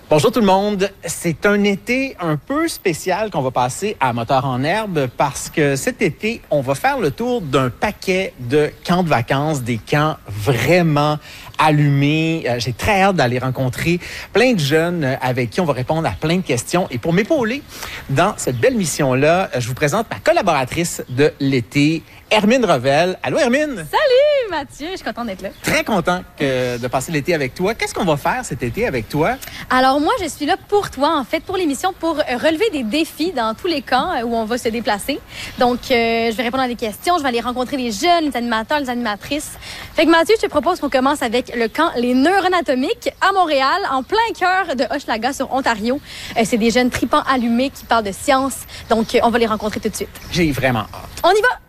Bonjour tout le monde. C'est un été un peu spécial qu'on va passer à Moteur en Herbe parce que cet été, on va faire le tour d'un paquet de camps de vacances, des camps vraiment allumés. J'ai très hâte d'aller rencontrer plein de jeunes avec qui on va répondre à plein de questions. Et pour m'épauler dans cette belle mission-là, je vous présente ma collaboratrice de l'été, Hermine Revel. Allô Hermine? Salut Mathieu, je suis contente d'être là. Très content de passer l'été avec toi. Qu'est-ce qu'on va faire cet été avec toi? Alors moi, je suis là pour toi, en fait, pour l'émission, pour relever des défis dans tous les camps où on va se déplacer. Donc, je vais répondre à des questions, je vais aller rencontrer les jeunes, les animateurs, les animatrices. Fait que Mathieu, je te propose qu'on commence avec le camp Les Neurones Atomiques à Montréal, en plein cœur de Hochelaga sur Ontario. C'est des jeunes tripants allumés qui parlent de science. Donc, on va les rencontrer tout de suite. J'ai vraiment hâte. On y va!